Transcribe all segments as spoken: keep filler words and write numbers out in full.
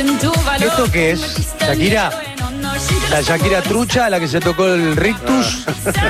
¿Esto qué es? ¿Shakira? ¿La Shakira trucha, la que se tocó el rictus?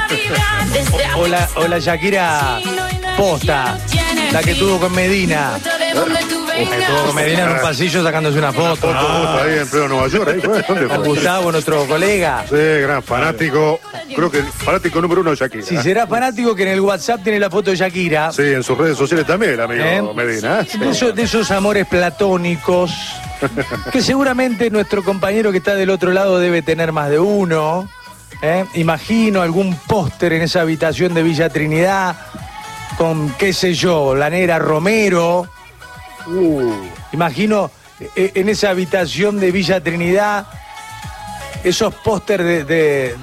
¿O, o, la, o la Shakira posta, la que tuvo con Medina? Que tuvo con Medina en un pasillo sacándose una foto. Una foto Ah. ahí en pleno Nueva York. Ahí fue. ¿Dónde Con fue? Gustavo, nuestro colega. Sí, gran fanático. Creo que fanático número uno de Shakira. Si será fanático que en el WhatsApp tiene la foto de Shakira. Sí, en sus redes sociales también, el amigo ¿Eh? Medina. ¿eh? De, esos, de esos amores platónicos que seguramente nuestro compañero que está del otro lado debe tener más de uno. ¿eh? Imagino algún póster en esa habitación de Villa Trinidad con, qué sé yo, la negra Romero. Uh, Imagino eh, en esa habitación de Villa Trinidad esos póster de, de,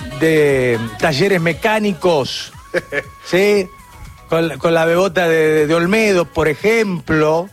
de talleres mecánicos, ¿sí? Con, con la bebota de, de Olmedo, por ejemplo.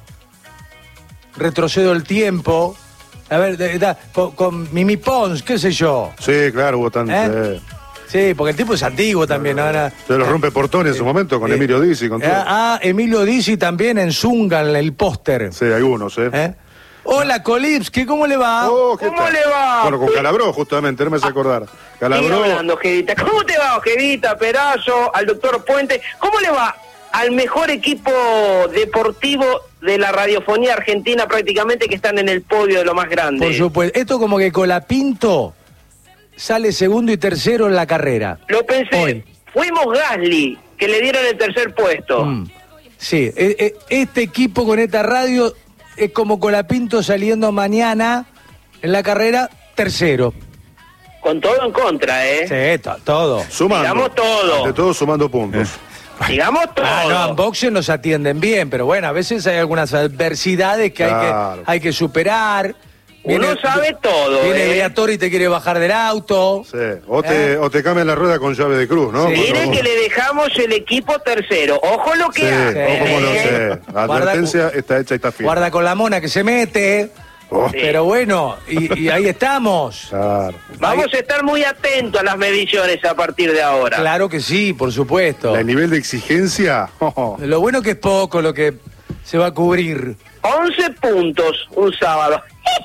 Retrocedo el tiempo. A ver, de, de, con, con Mimi Pons, qué sé yo. sí, claro, hubo tanto. ¿Eh? eh. Sí, porque el tipo es antiguo también. ¿no? Ahora- Se los rompe portones en su momento con Eh, Emilio Dizzi, con todo. Ah, ah, Emilio Dizzi también en Zunga, en el póster. Sí, algunos, ¿eh? ¿Eh? Hola, Kolipski, ¿cómo le va? Oh, ¿qué ¿Cómo tal? le va? Bueno, con Calabró, justamente, no me hace acordar. Sigue Calabró. hablando, Ojedita. ¿Cómo te va, Ojedita, Perazo, al doctor Puente? ¿Cómo le va al mejor equipo deportivo de la radiofonía argentina prácticamente, que están en el podio de lo más grande? Por supuesto. Esto como que Colapinto sale segundo y tercero en la carrera. Lo pensé. Hoy. Fuimos Gasly, que le dieron el tercer puesto. Mm. Sí, e- e- este equipo con esta radio es como Colapinto saliendo mañana en la carrera tercero. Con todo en contra, ¿eh? Sí, to- todo. Sumando. Digamos todo. De todo sumando puntos. Digamos todo. Ah, no, en boxeo nos atienden bien, pero bueno, a veces hay algunas adversidades que, Claro. hay, que hay que superar. Uno sabe todo, Viene ¿eh? Briatore y te quiere bajar del auto. Sí. O te, ¿Eh? o te cambian la rueda con llave de cruz, ¿no? Sí. Cuando Mire vos- que le dejamos el equipo tercero. Ojo lo que Sí, hace. ojo como lo ¿eh? sé. La Guarda- advertencia está hecha y está firme. Guarda con la mona que se mete. Oh, Sí. Pero bueno, y, y ahí estamos. claro. Vamos a estar muy atentos a las mediciones a partir de ahora. Claro que sí, por supuesto. El nivel de exigencia. oh, Lo bueno que es poco lo que se va a cubrir. once puntos un sábado.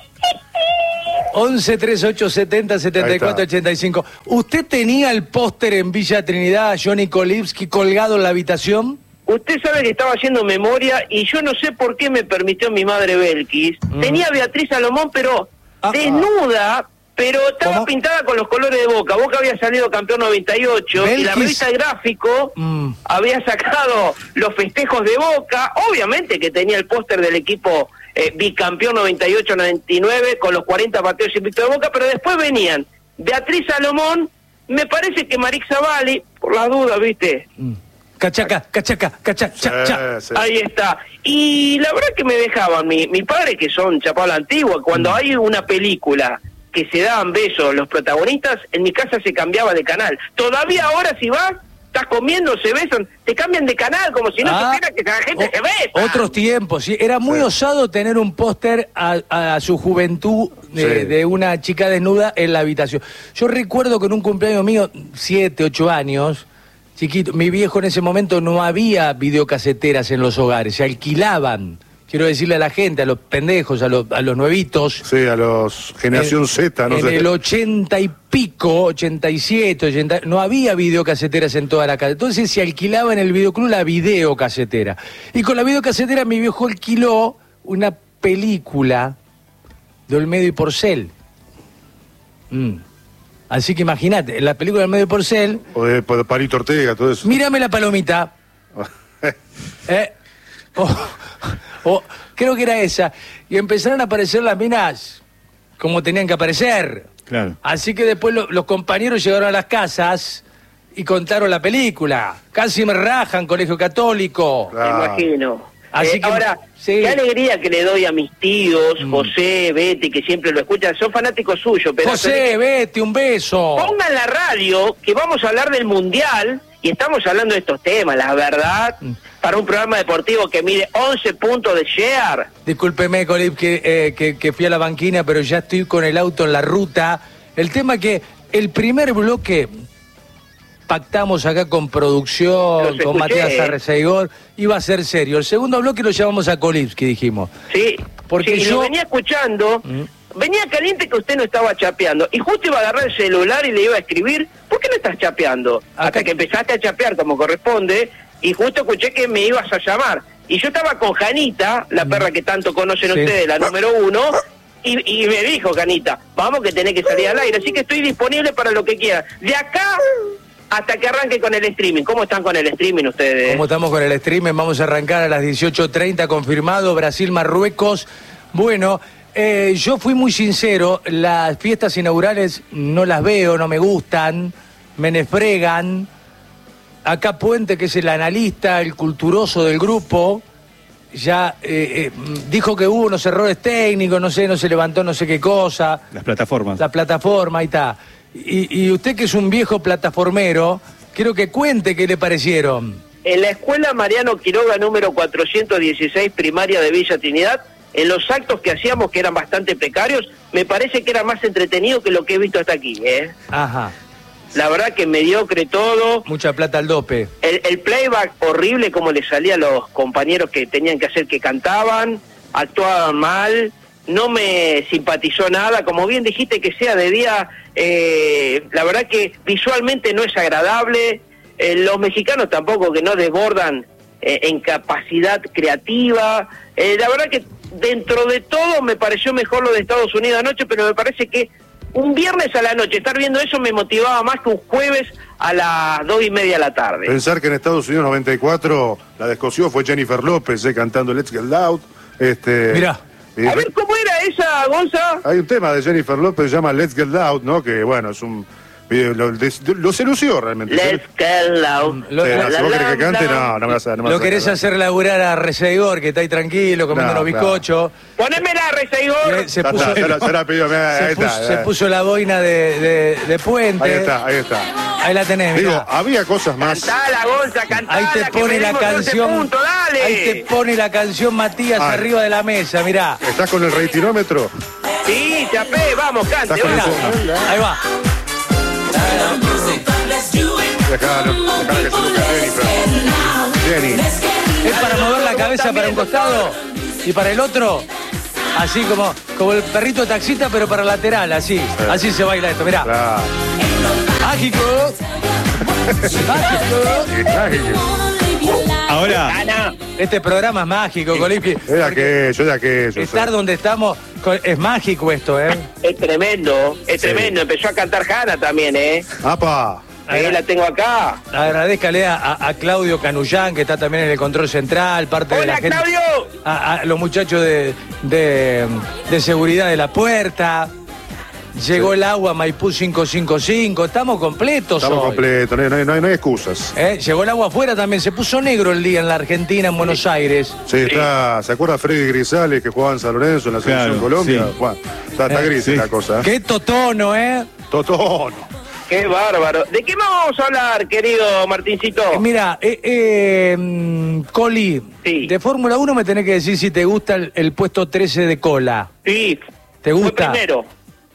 once, treinta y ocho, setenta, setenta y cuatro, ochenta y cinco. ¿Usted tenía el póster en Villa Trinidad, Johnny Kolipski, colgado en la habitación? Usted sabe que estaba haciendo memoria y yo no sé por qué me permitió mi madre Belkis. Mm. Tenía a Beatriz Salomón, pero Ah, desnuda, pero estaba ¿Cómo? pintada con los colores de Boca. Boca había salido campeón noventa y ocho y la Belkis- revista Gráfico Mm. había sacado los festejos de Boca. Obviamente que tenía el póster del equipo eh, bicampeón noventa y ocho noventa y nueve con los cuarenta partidos invictos de Boca, pero después venían Beatriz Salomón, me parece que Marix Zavalli, por las dudas, ¿viste? Cachaca, cachaca, cachaca. Sí, sí. Ahí está. Y la verdad que me dejaban, mi, mi padre, que son chapao a la antigua, cuando hay una película que se daban besos los protagonistas, en mi casa se cambiaba de canal. Todavía ahora si vas, estás comiendo, se besan, te cambian de canal como si no Ah, supiera que la gente o- se besa. Otros tiempos, sí. Era muy Sí. osado tener un póster a, a su juventud de, Sí. de una chica desnuda en la habitación. Yo recuerdo que en un cumpleaños mío, siete, ocho años, chiquito, mi viejo en ese momento no había videocaseteras en los hogares, se alquilaban. Quiero decirle a la gente, a los pendejos, a los, a los nuevitos. Sí, a los generación en- Z, no en sé. el ochenta y pico, ochenta y siete, ochenta, no había videocaseteras en toda la casa. Entonces se alquilaba en el videoclub la videocasetera. Y con la videocasetera mi viejo alquiló una película de Olmedo y Porcel. Mm. Así que imagínate, la película de Olmedo y Porcel, O de, de Parito Ortega, todo eso. mírame la palomita. ¿Eh? Oh, oh, creo que era esa. Y empezaron a aparecer las minas como tenían que aparecer. Claro. Así que después lo- los compañeros llegaron a las casas y contaron la película. Casi me rajan, Colegio Católico. Me Ah. imagino. Así Eh, que- ahora, sí. qué alegría que le doy a mis tíos, Mm. José, Betty, que siempre lo escuchan, son fanáticos suyos. Pero José, vete, un beso. pongan la radio, que vamos a hablar del Mundial, y estamos hablando de estos temas, la verdad, Mm. para un programa deportivo que mide once puntos de share. Discúlpeme, Colip, que, eh, que, que fui a la banquina, pero ya estoy con el auto en la ruta. El tema que el primer bloque pactamos acá con producción, Los con escuché. Matías Arreceigor, iba a ser serio. El segundo bloque lo llevamos a Kolipski, dijimos. Sí, Porque sí, yo... lo venía escuchando, Mm. venía caliente que usted no estaba chapeando, y justo iba a agarrar el celular y le iba a escribir, ¿por qué no estás chapeando? Acá- Hasta que empezaste a chapear como corresponde, y justo escuché que me ibas a llamar. Y yo estaba con Janita, la perra que tanto conocen Sí. ustedes, la número uno, y, y me dijo Janita, vamos que tenés que salir al aire, así que estoy disponible para lo que quieran. De acá hasta que arranque con el streaming. ¿Cómo están con el streaming ustedes? ¿Cómo estamos con el streaming? Vamos a arrancar a las dieciocho treinta, confirmado, Brasil-Marruecos. Bueno, eh, yo fui muy sincero, las fiestas inaugurales no las veo, no me gustan, me nefregan. Acá Puente, que es el analista, el culturoso del grupo, ya eh, eh, dijo que hubo unos errores técnicos, no sé, no se levantó no sé qué cosa. Las plataformas. La plataforma, ahí está. Y, y usted, que es un viejo plataformero, quiero que cuente qué le parecieron. En la escuela Mariano Quiroga número cuatrocientos dieciséis, primaria de Villa Trinidad, en los actos que hacíamos, que eran bastante precarios, me parece que era más entretenido que lo que he visto hasta aquí, ¿eh? Ajá. La verdad que mediocre todo. Mucha plata al dope. El, el playback horrible, como le salía a los compañeros que tenían que hacer que cantaban, actuaban mal, no me simpatizó nada. Como bien dijiste, que sea de día, eh, la verdad que visualmente no es agradable. Eh, los mexicanos tampoco, que no desbordan eh, en capacidad creativa. Eh, la verdad que dentro de todo me pareció mejor lo de Estados Unidos anoche, pero me parece que un viernes a la noche estar viendo eso me motivaba más que un jueves a las dos y media de la tarde. Pensar que en Estados Unidos noventa y cuatro la descoció fue Jennifer López, eh, cantando Let's Get Loud. Este, Mirá. y- A ver, ¿cómo era esa, Gonza? Hay un tema de Jennifer López que se llama Let's Get Loud, ¿no? Que bueno, es un video, lo, de- lo se lució realmente. Let's get loud. Lo- Sí, no, la- si vos querés que cante, no, no me vas a, no me Lo vas a querés sacar. hacer laburar a Reseigor, que está ahí tranquilo, comiendo No, los bizcochos. Poneme la Reseigor. Eh, Se Ya puso, está, ya la- ya la pidió, mirá, se ahí puso- está, se eh. puso la boina de, de- de Puente. Ahí está, ahí está. Ahí la tenés, Digo, mirá. había cosas más. Cantala, Gonza, cantala. Ahí te que pone la venimos once canción. puntos, dale. Ahí te pone la canción Matías Ay. arriba de la mesa, mirá. ¿Estás con el reitinómetro? Sí, chapé, vamos, cante. Estás con el vamos. fondo. Ahí va. Dejalo, dejalo que se busque Jennifer. Jenny. Es para mover la cabeza para un costado y para el otro. Así como, como el perrito taxista, pero para lateral, así. Así se baila esto, mirá. Claro. Mágico. Mágico. Qué mágico. Ahora, Gana. Este programa es mágico, Colipi. Era que yo, era que yo. Estar donde estamos co- es mágico esto, ¿eh? Es tremendo, es Sí. tremendo. Empezó a cantar Hanna también, ¿eh? ¡Apa! Ahí la tengo acá. Agradezcale a, a- a Claudio Canullán, que está también en el control central, parte de la Hola, gente. Claudio. A, a los muchachos de, de, de seguridad de la puerta. Llegó el agua Maipú cinco cinco cinco. Estamos completos Estamos hoy. completos, no hay, no hay- no hay- no hay excusas. ¿Eh? Llegó el agua afuera también. Se puso negro el día en la Argentina, en Buenos Aires. Sí, está, ¿se acuerda Freddy Grisales que jugaba en San Lorenzo en la selección Claro, Colombia? sí. Bueno, está, está Eh, gris sí. la cosa. ¿eh? Qué totono, ¿eh? Totono. Qué bárbaro. ¿De qué vamos a hablar, querido Martincito? Eh, Mira, eh, eh, mm, Coli, Sí. de Fórmula uno me tenés que decir si te gusta el, el puesto trece de cola. Sí. ¿Te Fue gusta? primero.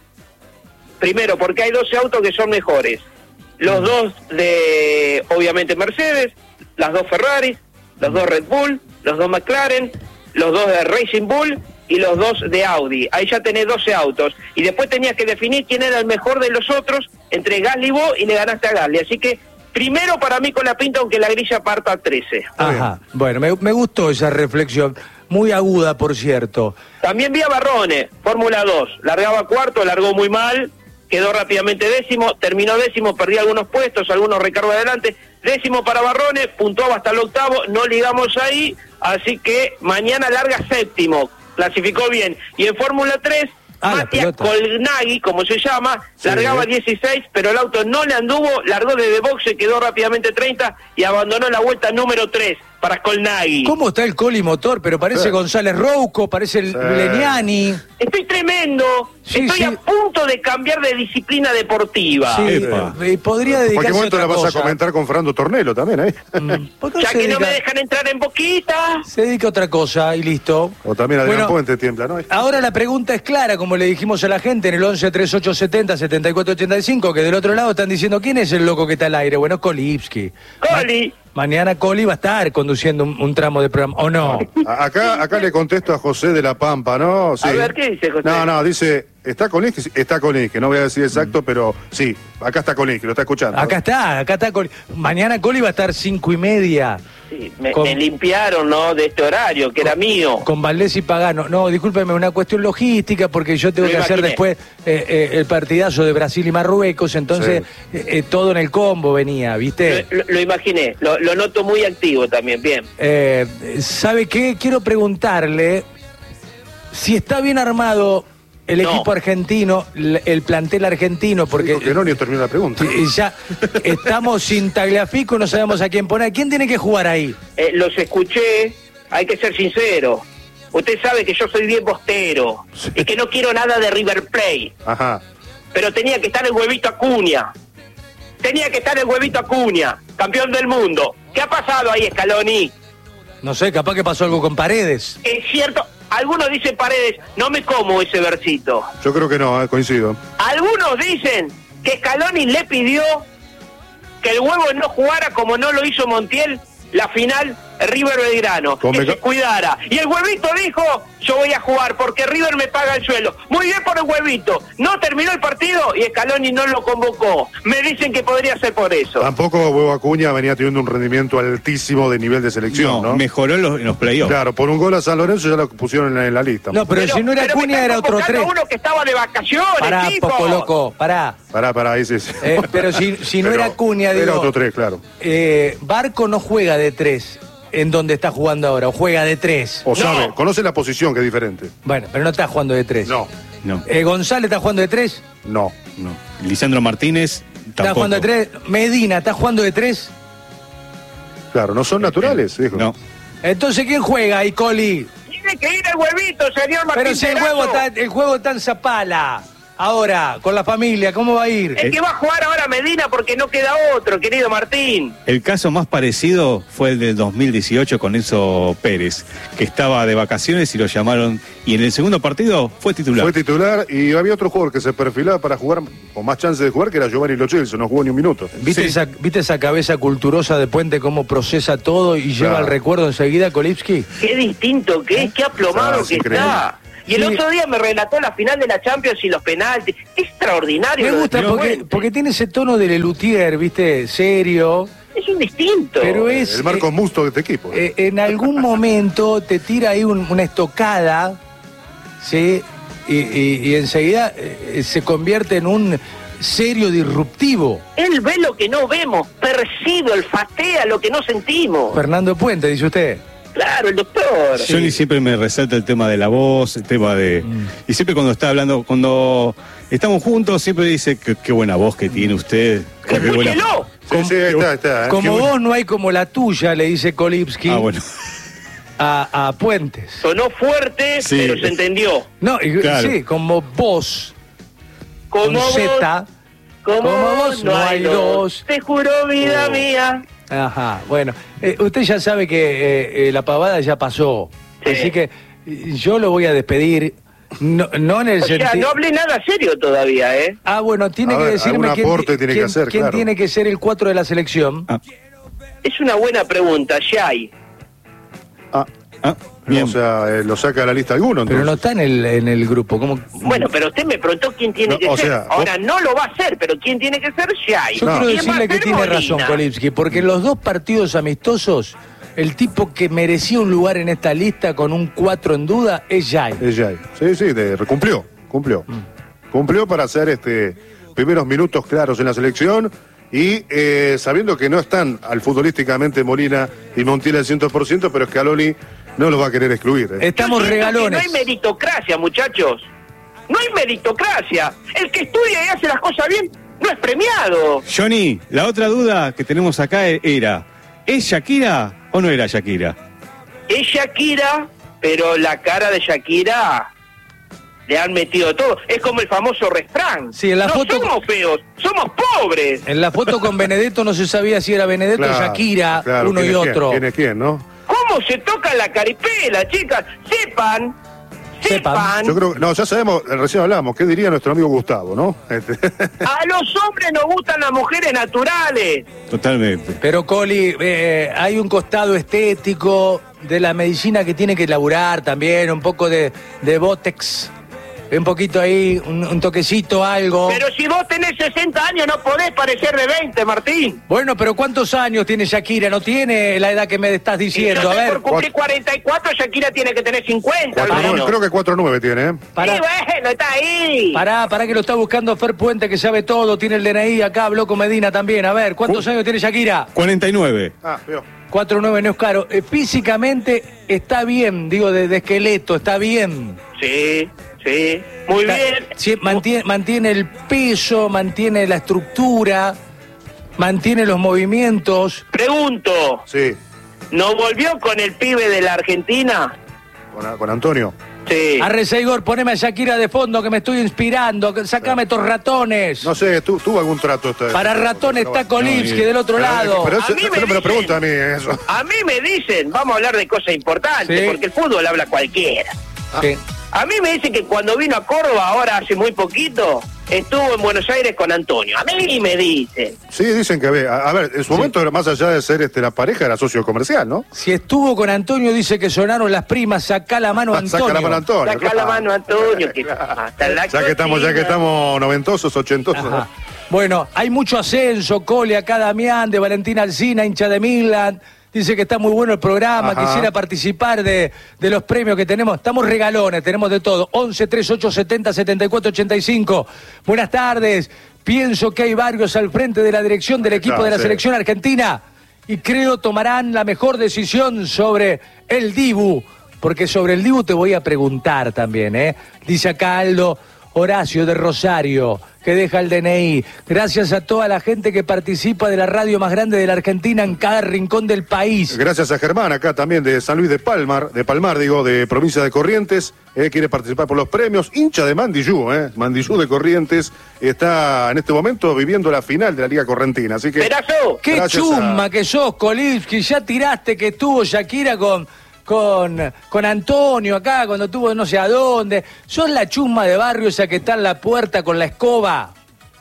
Primero, porque hay doce autos que son mejores. Los dos de, obviamente, Mercedes, las dos Ferraris, los dos Red Bull, los dos McLaren, los dos de Racing Bull y los dos de Audi. Ahí ya tenés doce autos. Y después tenías que definir quién era el mejor de los otros entre Gasly y vos, y le ganaste a Gasly. Así que, primero para mí con la pinta, aunque la grilla parta a trece. Ajá, bueno, me, me gustó esa reflexión. Muy aguda, por cierto. También vi a Barrone, Fórmula dos. Largaba cuarto, largó muy mal, quedó rápidamente décimo, terminó décimo, perdí algunos puestos, algunos recargos adelante. Décimo para Barrone, puntuaba hasta el octavo, no ligamos ahí, así que mañana larga séptimo, clasificó bien. Y en Fórmula tres, Ah, la Matías pelota. Colnaghi, como se llama, Sí. largaba dieciséis, pero el auto no le anduvo, largó desde boxe, quedó rápidamente treinta y abandonó la vuelta número tres para Colnaghi. ¿Cómo está el Coli motor? Pero parece Sí. González Rouco, parece el Sí. Leniani. Estoy tremendo, Sí, estoy sí. a punto de cambiar de disciplina deportiva. Sí, Epa. eh, podría En dedicarse cualquier momento a la otra vas a cosa. comentar con Fernando Tornelo también, ¿eh? Mm, ¿por qué no Ya se que no dedica- me dejan entrar en boquita. Se dedica a otra cosa y listo. O también Adrián Bueno, Puente tiembla, ¿no? ahora la pregunta es clara, como le dijimos a la gente en el once treinta y ocho setenta setenta y cuatro ochenta y cinco, que del otro lado están diciendo, ¿quién es el loco que está al aire? Bueno, es Kolipski. Coli. mañana Coli va a estar conduciendo un, un tramo de programa, ¿o no? A- Acá, acá le contesto a José de la Pampa, ¿no? Sí. A ver, ¿qué dice José? No, no, dice, está Kolinski, sí, está Kolinski, no voy a decir exacto, pero sí, acá está Kolinski, lo está escuchando. Acá está, acá está Coli. Mañana Coli va a estar cinco y media. Sí, me, Con- me limpiaron, ¿no? De este horario, que era mío. Con Valdés y Pagano. No, discúlpeme, una cuestión logística, porque yo tengo Lo que hacer imaginé. después eh, eh, el partidazo de Brasil y Marruecos, entonces eh, eh, todo en el combo venía, ¿viste? Lo, lo- lo imaginé, lo, lo noto muy activo también, bien. Eh, ¿Sabe qué? Quiero preguntarle si está bien armado el No. equipo argentino, el, el plantel argentino, porque Dijo que no, ni terminó la pregunta. eh, ya estamos sin Tagliafico, no sabemos a quién poner. ¿Quién tiene que jugar ahí? Eh, los escuché, hay que ser sincero. Usted sabe que yo soy bien bostero Sí. y que no quiero nada de River Plate, Ajá. pero tenía que estar el huevito Acuña. Tenía que estar el huevito Acuña, campeón del mundo. ¿Qué ha pasado ahí, Scaloni? No sé, capaz que pasó algo con Paredes. Es cierto, algunos dicen Paredes, no me como ese versito. Yo creo que no, eh, coincido. Algunos dicen que Scaloni le pidió que el huevo no jugara como no lo hizo Montiel la final River Belgrano, Con que Beca- se cuidara. Y el huevito dijo, yo voy a jugar porque River me paga el sueldo. Muy bien por el huevito. No terminó el partido y Scaloni no lo convocó. Me dicen que podría ser por eso. Tampoco Huevo Acuña venía teniendo un rendimiento altísimo de nivel de selección, ¿no? mejoró en los, en los playoffs. Claro, por un gol a San Lorenzo ya lo pusieron en la, en la lista. No, pero, si no era pero me Acuña están era otro convocando tres. uno que estaba de vacaciones, Pará, tipo. poco loco, pará. Pará, pará, ese es. Eh, pero si, si no Pero era Acuña, era digo, otro tres, claro. eh, Barco no juega de tres en donde está jugando ahora, o juega de tres. O No. sabe, conoce la posición, que es diferente. Bueno, pero no está jugando de tres. No, No, Eh, González está jugando de tres. no. no. Lisandro Martínez Está tampoco. jugando de tres. Medina está jugando de tres. Claro, no son naturales, hijo. No. Entonces, ¿quién juega ahí, Coli? Tiene que ir el huevito, señor Martín. Pero si el Perazo. juego, está, el juego está en Zapala. Ahora, con la familia, ¿cómo va a ir? El que va a jugar ahora Medina porque no queda otro, querido Martín. El caso más parecido fue el del dos mil dieciocho con Enzo Pérez, que estaba de vacaciones y lo llamaron, y en el segundo partido fue titular. Fue titular y había otro jugador que se perfilaba para jugar con más chances de jugar, que era Giovanni Lo Celso, no jugó ni un minuto. ¿Viste, Sí. esa, ¿Viste esa cabeza culturosa de Puente, cómo procesa todo y lleva Claro. el recuerdo enseguida, Kolipski? Qué distinto que es, qué aplomado Ah, es que increíble. está. Y el Sí. otro día me relató la final de la Champions y los penaltis. Qué extraordinario. Me lo de gusta Puente. porque, porque tiene ese tono de Lelutier, ¿viste? Serio. Es un distinto. Pero es... El Marcos eh, Musto de este equipo. eh, en algún momento te tira ahí un- una estocada, ¿sí? Y, y- y enseguida eh, se convierte en un serio disruptivo. Él ve lo que no vemos, percibe, olfatea lo que no sentimos. Fernando Puente, dice usted. Claro, el doctor. Johnny siempre me resalta el tema de la voz, el tema de... Mm. Y siempre cuando está hablando, cuando estamos juntos, siempre dice que qué buena voz que tiene usted. Qué buena... Escúchelo. Sí, sí, ahí está, ahí está. ¿eh? Como Qué bueno. vos no hay como la tuya, le dice Kolipski Ah, bueno. a, a Puentes. Sonó fuerte, Sí. pero se entendió. No, y- Claro. sí, como vos, Como con vos, Z. como como vos no hay dos. Te juro, vida Oh. mía. Ajá, bueno. Eh, usted ya sabe que eh, eh, la pavada ya pasó. Sí. Así que eh, yo lo voy a despedir. No, no en el O sea, sentido. no hablé nada serio todavía, ¿eh? Ah, bueno, tiene A que ver, decirme algún quién, aporte tiene que quién- hacer, quién claro. tiene que ser el cuatro de la selección. Ah, Es una buena pregunta, Shai. Ah, ah, bien. o sea, eh, lo saca de la lista alguno, Pero no entonces. está en el, en el grupo. ¿Cómo? Bueno, pero usted me preguntó quién tiene No, que o ser. sea, Ahora, no lo va a hacer, pero quién tiene que ser, Shai. Yo No. quiero ¿Quién va a decirle que ser tiene Molina? razón, Kolipski, porque en los dos partidos amistosos, el tipo que merecía un lugar en esta lista con un cuatro en duda es Jai. Es Jai. Sí, sí, de- cumplió, cumplió. Cumplió para hacer este primeros minutos claros en la selección y eh, sabiendo que no están al futbolísticamente Molina y Montiel al cien por ciento, pero Scaloni no los va a querer excluir. ¿eh? Estamos Yo siento que regalones. no hay meritocracia, muchachos. No hay meritocracia. El que estudia y hace las cosas bien no es premiado. Johnny, la otra duda que tenemos acá era, ¿es Shakira o no era Shakira? Es Shakira, pero la cara de Shakira le han metido todo. Es como el famoso refrán. Sí, en la no foto- somos feos, somos pobres. En la foto con Benedetto no se sabía si era Benedetto o Claro, Shakira, claro, uno y ¿quién es quién? otro. ¿Quién es quién, no? ¿Cómo se toca la caripela, chicas? Sepan, sepan. Yo creo, no, ya sabemos, recién hablamos, ¿qué diría nuestro amigo Gustavo, no? Este. A los hombres nos gustan las mujeres naturales. Totalmente. Pero, Coli, eh, hay un costado estético de la medicina que tiene que elaborar también, un poco de, de Botex, un poquito ahí, un, un toquecito, algo. Pero si vos tenés sesenta años no podés parecer de veinte, Martín. Bueno, pero ¿cuántos años tiene Shakira? No tiene la edad que me estás Y diciendo. yo A estoy ver, por cumplir cuarenta y cuatro, Shakira tiene que tener cincuenta. Cuatro, al nueve, menos. creo que cuatro nueve tiene, ¿eh? pará, Sí, bueno, está ahí. pará, pará que lo está buscando Fer Puente, que sabe todo, tiene el D N I acá, habló con Medina también. A ver, ¿cuántos años tiene Shakira? cuarenta y nueve. Ah, veo. cuatro nueve no es caro. Eh, físicamente está bien, digo, de, de esqueleto, está bien. Sí, sí, muy Está- bien. sí, mantiene, mantiene el peso, mantiene la estructura, mantiene los movimientos. Pregunto, Sí, ¿no volvió con el pibe de la Argentina? con, con Antonio. Sí. Arre Seigor, poneme a Shakira de fondo que me estoy inspirando, que- sacame estos ratones. No sé, ¿tú, tuvo algún trato esta Para ratones está Kolivsky del otro Pero, lado. Pero, A eso- mí eso me no me lo dicen- pregunta a mí, eso. A mí me dicen, vamos a hablar de cosas importantes, Sí. porque el fútbol habla cualquiera. Sí. A mí me dicen que cuando vino a Córdoba, ahora hace muy poquito, estuvo en Buenos Aires con Antonio. A mí me dicen. Sí, dicen que, ve- a, a ver, en su momento, era más allá de ser este, la pareja, era socio comercial, ¿no? Si estuvo con Antonio, dice que sonaron las primas, sacá la mano, Antonio. Saca la mano Antonio. Saca la claro. mano Antonio, que hasta la Ya que estamos, ya que cocina. estamos noventosos, ochentosos. Ajá. Bueno, hay mucho ascenso, Cole, acá Damián, de Valentina Alsina, hincha de Milan. Dice que está muy bueno el programa, Ajá. quisiera participar de, de los premios que tenemos. Estamos regalones, tenemos de todo. once, treinta y ocho, setenta, setenta y cuatro, ochenta y cinco. Buenas tardes. Pienso que hay varios al frente de la dirección del equipo Está, de la sí. selección argentina y creo tomarán la mejor decisión sobre el Dibu, porque sobre el Dibu te voy a preguntar también, ¿eh? Dice acá Aldo Horacio de Rosario, que deja el D N I. Gracias a toda la gente que participa de la radio más grande de la Argentina en cada rincón del país. Gracias a Germán, acá también de San Luis de Palmar, de Palmar, digo, de provincia de Corrientes, eh, quiere participar por los premios, hincha de Mandillú, eh, Mandillú de Corrientes, está en este momento viviendo la final de la Liga Correntina, así que... Perazo, ¡Qué Gracias chumba a- que sos, Kolivsky! Ya tiraste que estuvo Shakira con, con, con Antonio acá, cuando estuvo no sé a dónde. Sos la chumba de barrio esa que está en la puerta con la escoba.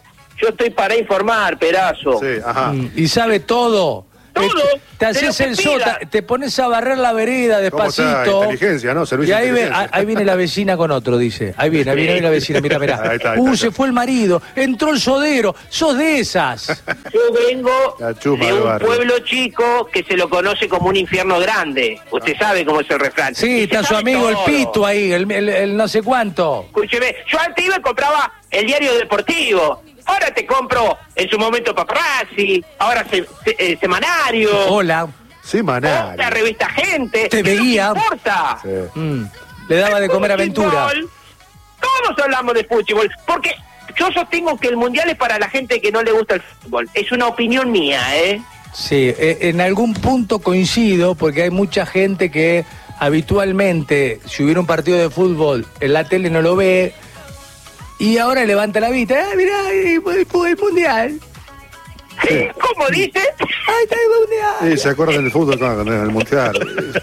yo estoy para informar, Perazo. Sí, ajá. Mm, y sabe todo. Todo, Eh, Te de haces lo que el sota, pida. te pones a barrer la vereda ¿Cómo está? despacito. Inteligencia, ¿no? Servicio Y ahí, de ve- inteligencia. ahí viene la vecina con otro, dice. Ahí viene, ahí viene, ahí viene la vecina, mira, mira. Ahí está, ahí Uh, está, se ahí está. fue el marido, entró el sodero, sos de esas. Yo vengo La chuma de del un barrio. pueblo chico que se lo conoce como un infierno grande. Usted sabe cómo es el refrán. Sí, Y se está su sabe amigo el todo. Pito ahí, el, el- el no sé cuánto. Escúcheme, yo antes iba y compraba el diario deportivo. Ahora te compro en su momento Paparazzi, ahora se, se- eh, Semanario, Hola. Semanal. la revista Gente. Te ¿Qué veía. nos importa? Sí. Mm, le daba de comer aventura. Fútbol, todos hablamos de fútbol, porque yo sostengo que el mundial es para la gente que no le gusta el fútbol. Es una opinión mía, ¿eh? Sí, eh, en algún punto coincido porque hay mucha gente que habitualmente, si hubiera un partido de fútbol, en la tele no lo ve y ahora levanta la vista. ¡Ah, mirá, el, el- el mundial! ¿Cómo dice? ¡Ahí está el mundial! Sí, se acuerdan del fútbol cuando en el mundial.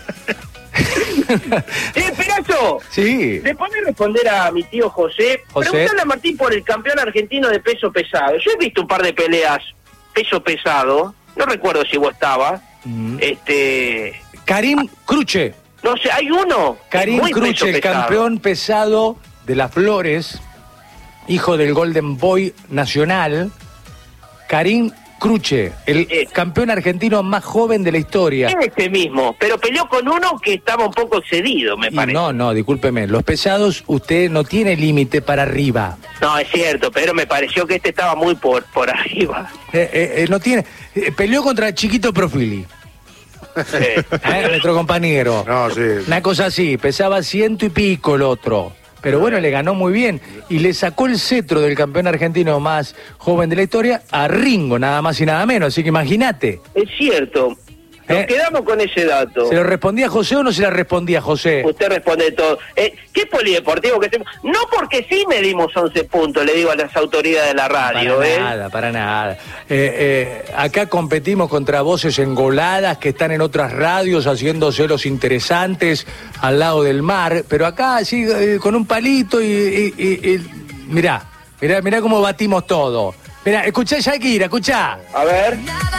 Eh, Perazo, Sí. ¿le puede responder a mi tío José? José. Preguntale a Martín por el campeón argentino de peso pesado. Yo he visto un par de peleas peso pesado, no recuerdo si vos estabas. Mm. Este, Karim Cruche. no sé, hay uno. Karim muy peso Cruche, el pesado. campeón pesado de las Flores, hijo del Golden Boy nacional. Karim Cruche, el Eh. campeón argentino más joven de la historia. Este mismo, pero peleó con uno que estaba un poco excedido, me Y parece. no, no, discúlpeme, los pesados usted no tiene límite para arriba. No, es cierto, pero me pareció que este estaba muy por, por arriba. Eh, eh, eh, no tiene. eh, peleó contra Chiquito Profili, Sí. eh, nuestro compañero. No, sí. Una cosa así, pesaba ciento y pico el otro. Pero bueno, le ganó muy bien y le sacó el cetro del campeón argentino más joven de la historia a Ringo, nada más y nada menos. Así que imagínate. Es cierto. Nos ¿Eh? quedamos con ese dato. ¿Se lo respondía José o no se la respondía José? Usted responde todo. Eh, ¿Qué polideportivo que hacemos? No porque sí medimos once puntos, le digo a las autoridades de la radio. Para ¿eh? nada, para nada. Eh, eh, acá competimos contra voces engoladas que están en otras radios haciéndose los interesantes al lado del mar, pero acá sí, eh, con un palito y, y, y, y mirá, mirá, mirá cómo batimos todo. Mirá, escuchá Shakira, escuchá. A ver.